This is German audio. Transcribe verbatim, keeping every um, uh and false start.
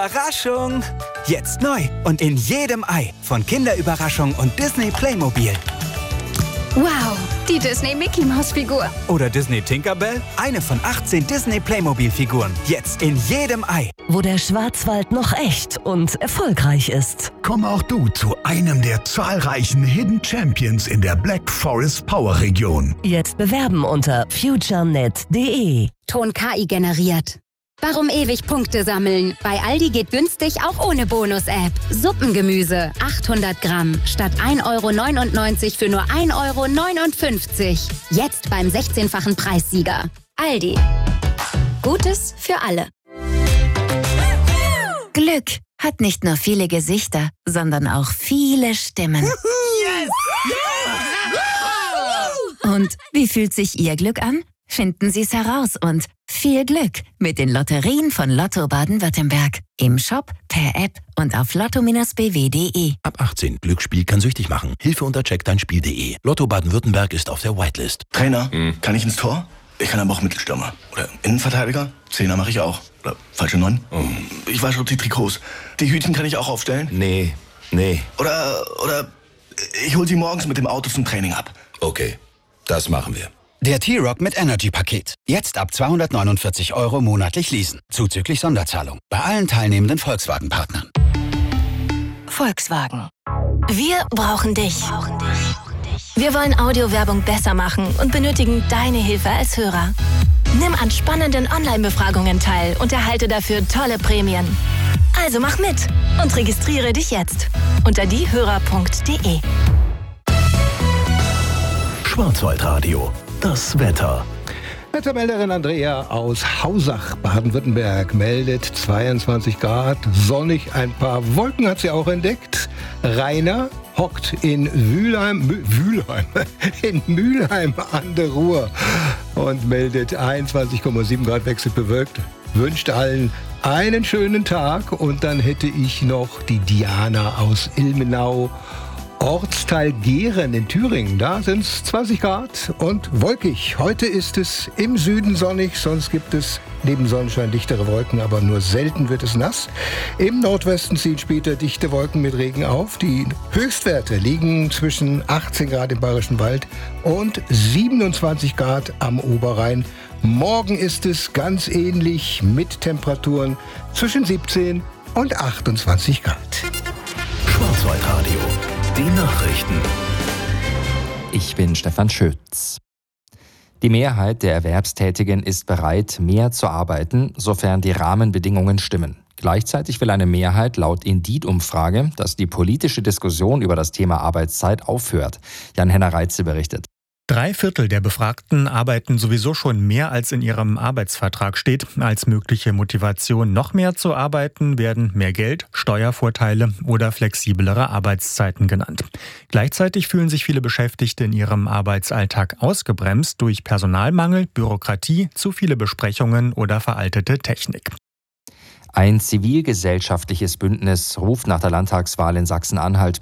Überraschung! Jetzt neu und in jedem Ei von Kinderüberraschung und Disney Playmobil. Wow, die Disney Mickey Maus Figur. Oder Disney Tinkerbell, eine von achtzehn Disney Playmobil Figuren. Jetzt in jedem Ei. Wo der Schwarzwald noch echt und erfolgreich ist. Komm auch du zu einem der zahlreichen Hidden Champions in der Black Forest Power Region. Jetzt bewerben unter futurenet punkt de. Ton K I generiert. Warum ewig Punkte sammeln? Bei Aldi geht günstig auch ohne Bonus-App. Suppengemüse, achthundert Gramm, statt ein Euro neunundneunzig für nur ein Euro neunundfünfzig. Jetzt beim sechzehnfachen Preissieger. Aldi. Gutes für alle. Glück hat nicht nur viele Gesichter, sondern auch viele Stimmen. Yes! Und wie fühlt sich Ihr Glück an? Finden Sie es heraus und viel Glück mit den Lotterien von Lotto Baden-Württemberg. Im Shop, per App und auf lotto Bindestrich b w punkt de. Ab achtzehn. Glücksspiel kann süchtig machen. Hilfe unter check dein spiel punkt de. Lotto Baden-Württemberg ist auf der Whitelist. Trainer, mhm. kann ich ins Tor? Ich kann aber auch Mittelstürmer. Oder Innenverteidiger? Zehner mache ich auch. Oder falsche Neun? Mhm. Ich wasche die Trikots. Die Hütchen kann ich auch aufstellen? Nee, nee. Oder, oder ich hol sie morgens mit dem Auto zum Training ab. Okay, das machen wir. Der T-Rock mit Energy-Paket. Jetzt ab zweihundertneunundvierzig Euro monatlich leasen. Zuzüglich Sonderzahlung. Bei allen teilnehmenden Volkswagen-Partnern. Volkswagen. Wir brauchen dich. Wir wollen Audiowerbung besser machen und benötigen deine Hilfe als Hörer. Nimm an spannenden Online-Befragungen teil und erhalte dafür tolle Prämien. Also mach mit und registriere dich jetzt unter diehörer punkt de. Schwarzwaldradio. Das Wetter. Wettermelderin Andrea aus Hausach, Baden-Württemberg, meldet zweiundzwanzig Grad, sonnig, ein paar Wolken hat sie auch entdeckt. Rainer hockt in Wülheim, Mü, Wülheim, in Mülheim an der Ruhr und meldet einundzwanzig Komma sieben Grad wechselbewölkt. Wünscht allen einen schönen Tag und dann hätte ich noch die Diana aus Ilmenau. Ortsteil Gehren in Thüringen, da sind es zwanzig Grad und wolkig. Heute ist es im Süden sonnig, sonst gibt es neben Sonnenschein dichtere Wolken, aber nur selten wird es nass. Im Nordwesten ziehen später dichte Wolken mit Regen auf. Die Höchstwerte liegen zwischen achtzehn Grad im Bayerischen Wald und siebenundzwanzig Grad am Oberrhein. Morgen ist es ganz ähnlich mit Temperaturen zwischen siebzehn und achtundzwanzig Grad. Schwarzwaldradio. Die Nachrichten. Ich bin Stefan Schütz. Die Mehrheit der Erwerbstätigen ist bereit, mehr zu arbeiten, sofern die Rahmenbedingungen stimmen. Gleichzeitig will eine Mehrheit laut Indeed-Umfrage, dass die politische Diskussion über das Thema Arbeitszeit aufhört. Jan-Henner Reitze berichtet. Drei Viertel der Befragten arbeiten sowieso schon mehr, als in ihrem Arbeitsvertrag steht. Als mögliche Motivation, noch mehr zu arbeiten, werden mehr Geld, Steuervorteile oder flexiblere Arbeitszeiten genannt. Gleichzeitig fühlen sich viele Beschäftigte in ihrem Arbeitsalltag ausgebremst durch Personalmangel, Bürokratie, zu viele Besprechungen oder veraltete Technik. Ein zivilgesellschaftliches Bündnis ruft nach der Landtagswahl in Sachsen-Anhalt